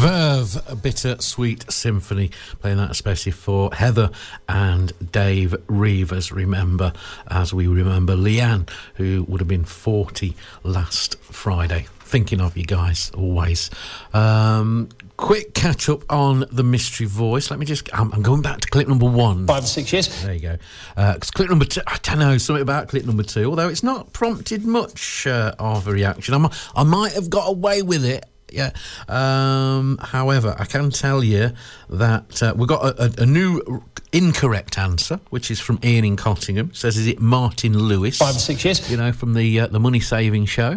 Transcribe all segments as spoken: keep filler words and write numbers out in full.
Verve, a Bittersweet Symphony, playing that especially for Heather and Dave Reevers. Remember, as we remember Leanne, who would have been forty last Friday. Thinking of you guys, always. Um, quick catch up on the Mystery Voice. Let me just, I'm, I'm going back to clip number one. Five or six years. There you go. Uh, 'cause clip number two, I don't know, something about clip number two, although it's not prompted much uh, of a reaction. I'm, I might have got away with it. Yeah. Um, however, I can tell you that uh, we've got a, a, a new incorrect answer, which is from Ian in Cottingham. It says, is it Martin Lewis? Five or six years. You know, from the uh, the Money Saving Show.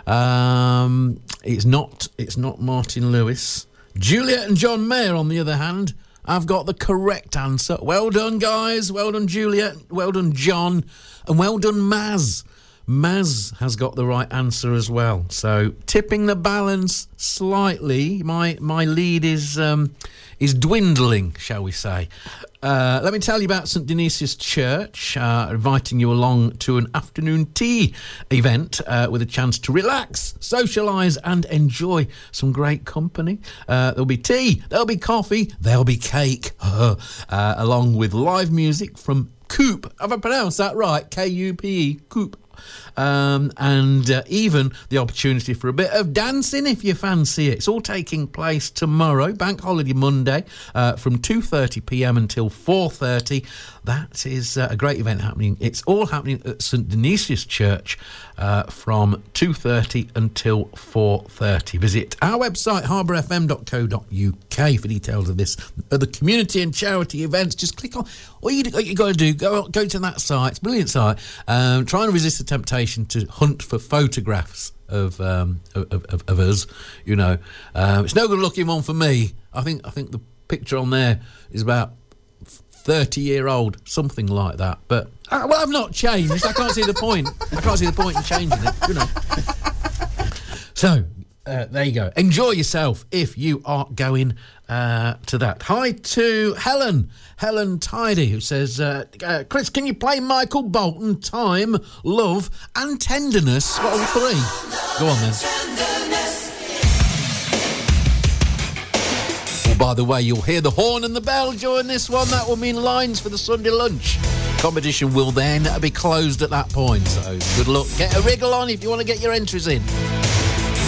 Um, it's not. It's not Martin Lewis. Juliet and John Mayer, on the other hand, I've got the correct answer. Well done, guys. Well done, Juliet. Well done, John. And well done, Maz. Maz has got the right answer as well. So tipping the balance slightly. My my lead is um, is dwindling, shall we say. Uh, let me tell you about St Dionysius Church, uh, inviting you along to an afternoon tea event uh, with a chance to relax, socialise and enjoy some great company. Uh, there'll be tea, there'll be coffee, there'll be cake, uh, along with live music from Coop. Have I pronounced that right? K U P E, Coop. Um, and uh, even the opportunity for a bit of dancing if you fancy it. It's all taking place tomorrow, Bank Holiday Monday, uh, from two thirty p m until four thirty. That is uh, a great event happening. It's all happening at St Dionysius Church uh, from two thirty until four thirty. Visit our website, harbour f m dot co dot u k, for details of this, other community and charity events. Just click on, all you, all you got to do, go go to that site. It's a brilliant site. Um, try and resist the temptation to hunt for photographs of um, of, of, of us. You know, um, it's no good looking one for me. I think I think the picture on there is about thirty year old, something like that. But uh, well, I've not changed. I can't see the point. I can't see the point in changing it. You know. So uh, there you go. Enjoy yourself if you are going uh, to that. Hi to Helen, Helen Tidy, who says, uh, uh, Chris, can you play Michael Bolton, Time, Love and Tenderness? What are we three? Go on then. Oh, by the way, you'll hear the horn and the bell during this one. That will mean lines for the Sunday lunch. Competition will then be closed at that point. So good luck. Get a wriggle on if you want to get your entries in.